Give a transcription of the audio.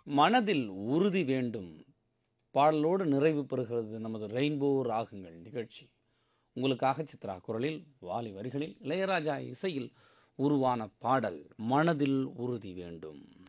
மனதில் உறுதி வேண்டும் பாடலோடு நிறைவு பெறுகிறது நமது ரெயின்போ ராகங்கள் நிகழ்ச்சி. உங்களுக்காக சித்ரா குரலில், வாலி வரிகளில், இளையராஜா இசையில் உருவான பாடல் மனதில் உறுதி வேண்டும்.